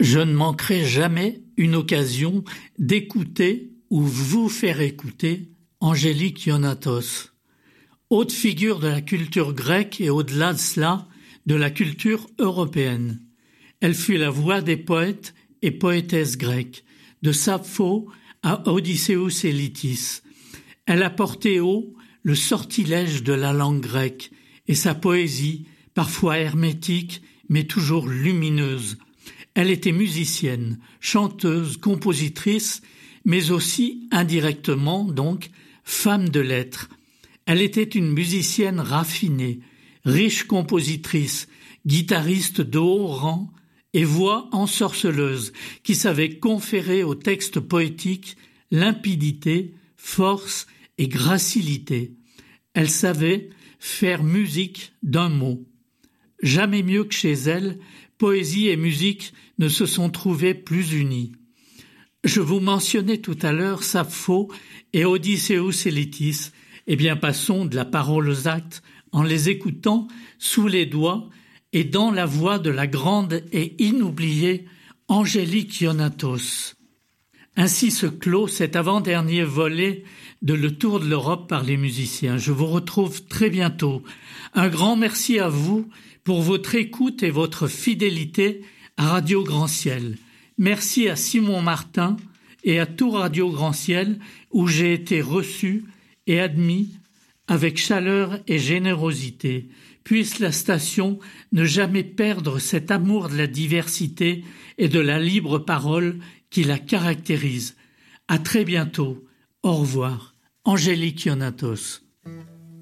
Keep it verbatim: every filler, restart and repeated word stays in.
Je ne manquerai jamais une occasion d'écouter ou vous faire écouter Angélique Ionatos. Haute figure de la culture grecque et au-delà de cela, de la culture européenne. Elle fut la voix des poètes et poétesses grecques, de Sappho à Odysseus et Litis. Elle a porté haut le sortilège de la langue grecque et sa poésie, parfois hermétique, mais toujours lumineuse. Elle était musicienne, chanteuse, compositrice, mais aussi, indirectement donc, femme de lettres. Elle était une musicienne raffinée, riche compositrice, guitariste de haut rang et voix ensorceleuse qui savait conférer au texte poétique limpidité, force et gracilité. Elle savait faire musique d'un mot. Jamais mieux que chez elle, poésie et musique ne se sont trouvées plus unies. Je vous mentionnais tout à l'heure Sappho et Odysseus et Litis. Eh bien, passons de la parole aux actes en les écoutant sous les doigts et dans la voix de la grande et inoubliée Angélique Ionatos. Ainsi se clôt cet avant-dernier volet de Le Tour de l'Europe par les musiciens. Je vous retrouve très bientôt. Un grand merci à vous pour votre écoute et votre fidélité à Radio Grand Ciel. Merci à Simon Martin et à tout Radio Grand Ciel où j'ai été reçu et admis avec chaleur et générosité. Puisse la station ne jamais perdre cet amour de la diversité et de la libre parole qui la caractérise. À très bientôt. Au revoir. Angélique Ionatos.